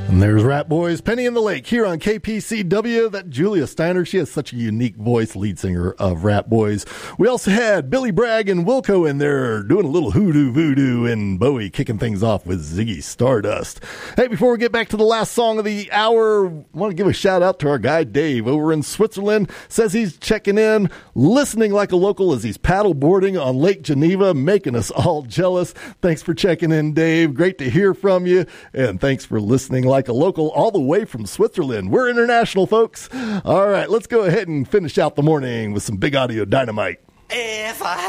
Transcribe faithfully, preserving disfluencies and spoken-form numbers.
And there's Rat Boys, Penny in the Lake, here on K P C W. That Julia Steiner, she has such a unique voice, lead singer of Rat Boys. We also had Billy Bragg and Wilco in there doing a little hoodoo voodoo, and Bowie kicking things off with Ziggy Stardust. Hey, before we get back to the last song of the hour, I want to give a shout out to our guy Dave over in Switzerland. Says he's checking in, listening like a local as he's paddle boarding on Lake Geneva, making us all jealous. Thanks for checking in, Dave. Great to hear from you, and thanks for listening like a local all the way from Switzerland. We're international, folks. All right, let's go ahead and finish out the morning with some Big Audio Dynamite. If I